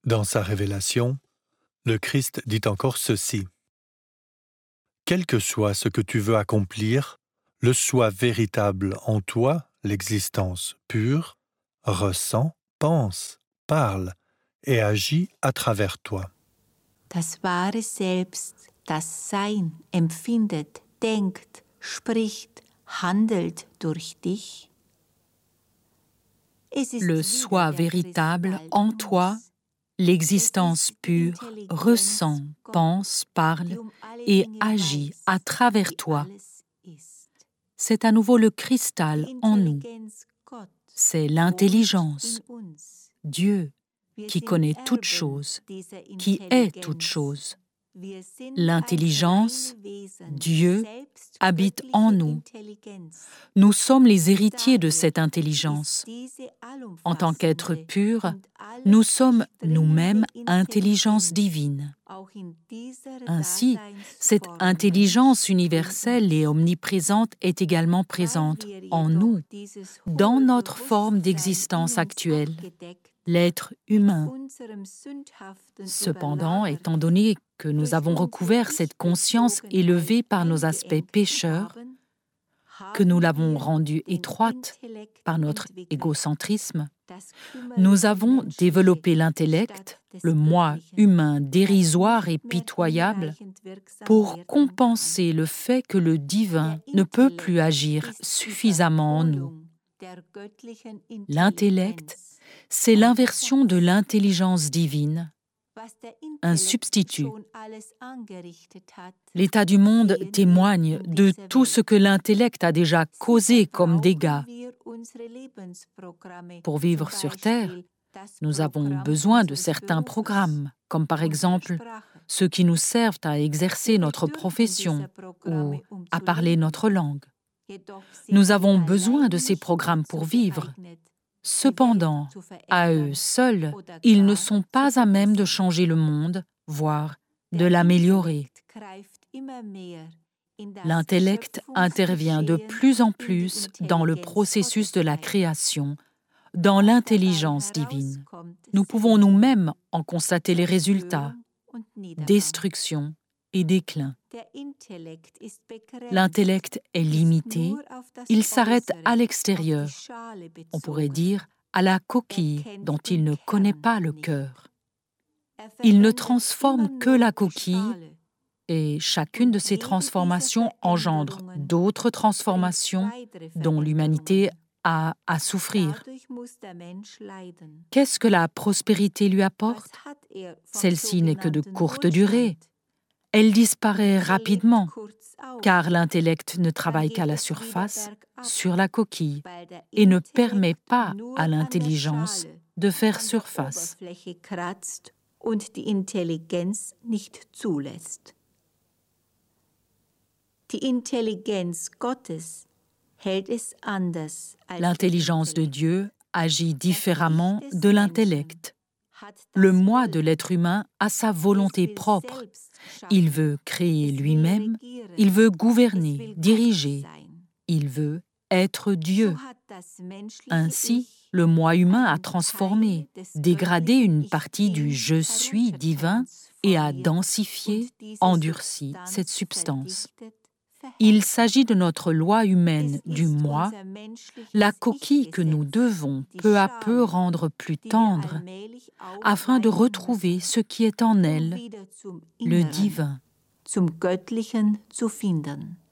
Dans sa révélation, le Christ dit encore ceci. Quel que soit ce que tu veux accomplir, le soi véritable en toi, l'existence pure, ressent, pense, parle et agit à travers toi. Das wahre Selbst, das Sein, empfindet, denkt, spricht, handelt durch dich. Le soi véritable en toi, l'existence pure, ressent, pense, parle et agit à travers toi. C'est à nouveau le cristal en nous. C'est l'intelligence, Dieu, qui connaît toutes choses, qui est toutes choses. L'intelligence, Dieu, habite en nous. Nous sommes les héritiers de cette intelligence. En tant qu'êtres purs, nous sommes nous-mêmes intelligence divine. Ainsi, cette intelligence universelle et omniprésente est également présente en nous, dans notre forme d'existence actuelle, l'être humain. Cependant, étant donné que nous avons recouvert cette conscience élevée par nos aspects pécheurs, que nous l'avons rendue étroite par notre égocentrisme, nous avons développé l'intellect, le moi humain dérisoire et pitoyable, pour compenser le fait que le divin ne peut plus agir suffisamment en nous. L'intellect, c'est l'inversion de l'intelligence divine, un substitut. L'état du monde témoigne de tout ce que l'intellect a déjà causé comme dégâts. Pour vivre sur Terre, nous avons besoin de certains programmes, comme par exemple ceux qui nous servent à exercer notre profession ou à parler notre langue. Nous avons besoin de ces programmes pour vivre. Cependant, à eux seuls, ils ne sont pas à même de changer le monde, voire de l'améliorer. L'intellect intervient de plus en plus dans le processus de la création, dans l'intelligence divine. Nous pouvons nous-mêmes en constater les résultats, destruction et déclin. L'intellect est limité, il s'arrête à l'extérieur, on pourrait dire à la coquille dont il ne connaît pas le cœur. Il ne transforme que la coquille et chacune de ces transformations engendre d'autres transformations dont l'humanité a à souffrir. Qu'est-ce que la prospérité lui apporte? Celle-ci n'est que de courte durée. Elle disparaît rapidement, car l'intellect ne travaille qu'à la surface, sur la coquille, et ne permet pas à l'intelligence de faire surface. L'intelligence de Dieu agit différemment de l'intellect. Le moi de l'être humain a sa volonté propre. Il veut créer lui-même, il veut gouverner, diriger, il veut être Dieu. Ainsi, le moi humain a transformé, dégradé une partie du « je suis » divin et a densifié, endurci cette substance. Il s'agit de notre loi humaine du moi, la coquille que nous devons peu à peu rendre plus tendre, afin de retrouver ce qui est en elle, le divin. Zum Göttlichen zu finden.